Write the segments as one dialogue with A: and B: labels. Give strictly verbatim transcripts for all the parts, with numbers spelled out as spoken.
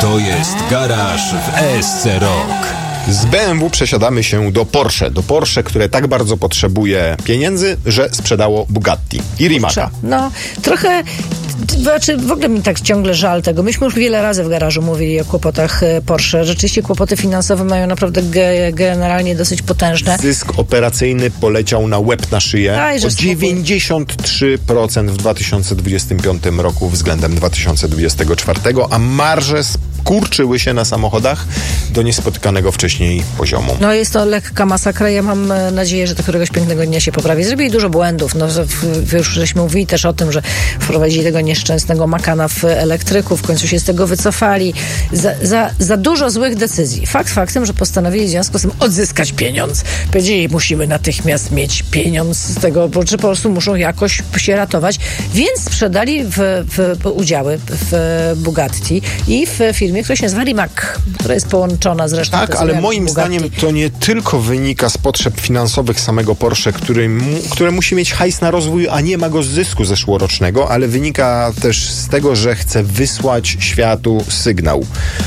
A: To jest Garaż w E S C Rock.
B: Z B M W przesiadamy się do Porsche. Do Porsche, które tak bardzo potrzebuje pieniędzy, że sprzedało Bugatti i Rimaca.
C: No, trochę... Znaczy, w ogóle mi tak ciągle żal tego. Myśmy już wiele razy w garażu mówili o kłopotach Porsche. Rzeczywiście kłopoty finansowe mają naprawdę ge- generalnie dosyć potężne.
B: Zysk operacyjny poleciał na łeb na szyję
C: Daj,
B: o dziewięćdziesiąt trzy procent w dwa tysiące dwudziestym piątym roku względem dwa tysiące dwudziestego czwartego, a marże skurczyły się na samochodach do niespotykanego wcześniej poziomu.
C: No jest to lekka masakra. Ja mam nadzieję, że to któregoś pięknego dnia się poprawi. Zrobili dużo błędów. No, już żeśmy mówili też o tym, że wprowadzili tego nieszczęsnego Makana w elektryku. W końcu się z tego wycofali. Za, za, za dużo złych decyzji. Fakt faktem, że postanowili w związku z tym odzyskać pieniądz. Powiedzieli, musimy natychmiast mieć pieniądz z tego, bo czy po prostu muszą jakoś się ratować. Więc sprzedali w, w, w udziały w Bugatti i w firmie, która się nazywa Rimac, która jest połączona zresztą.
B: Tak, ale moim
C: Bugatti.
B: zdaniem to nie tylko wynika z potrzeb finansowych samego Porsche, który mu, które musi mieć hajs na rozwój, a nie ma go z zysku zeszłorocznego, ale wynika też z tego, że chce wysłać światu sygnał.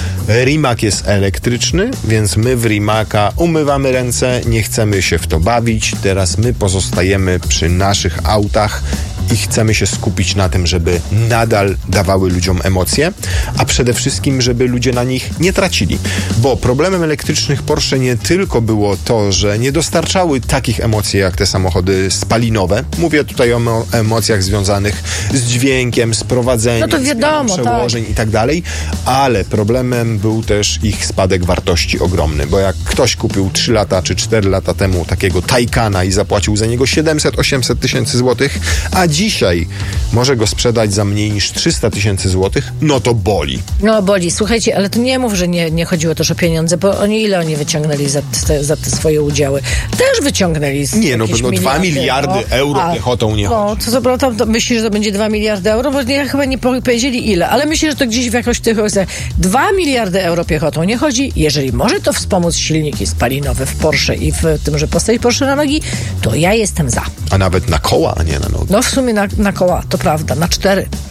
B: Rimac jest elektryczny, więc my w Rimaca umywamy ręce, nie chcemy się w to bawić, teraz my pozostajemy przy naszych autach i chcemy się skupić na tym, żeby nadal dawały ludziom emocje, a przede wszystkim, żeby ludzie na nich nie tracili. Bo problemem elektrycznych Porsche nie tylko było to, że nie dostarczały takich emocji jak te samochody spalinowe. Mówię tutaj o emocjach związanych z dźwiękiem, z prowadzeniem,
C: no to wiadomo,
B: przełożeń
C: tak.
B: i tak dalej, ale problemem był też ich spadek wartości ogromny, bo jak ktoś kupił trzy lata czy cztery lata temu takiego Taycana i zapłacił za niego siedemset osiemset tysięcy złotych, a dzisiaj może go sprzedać za mniej niż trzysta tysięcy złotych, no to boli.
C: No boli. Słuchajcie, ale to nie mów, że nie, nie chodziło też o pieniądze, bo oni ile oni wyciągnęli za te, za te swoje udziały? Też wyciągnęli z
B: Nie, no, no dwa miliardy
C: no,
B: euro
C: a,
B: piechotą nie
C: no,
B: chodzi.
C: to co prawda, to myślisz, że to będzie dwa miliardy euro? Bo nie, chyba nie powiedzieli ile, ale myślę, że to gdzieś w jakoś tych dwa miliardy euro piechotą nie chodzi. Jeżeli może to wspomóc silniki spalinowe w Porsche i w tym, że postawić Porsche na nogi, to ja jestem za.
B: A nawet na koła, a nie na nogi.
C: No w sumie na, na koła, to prawda, na cztery.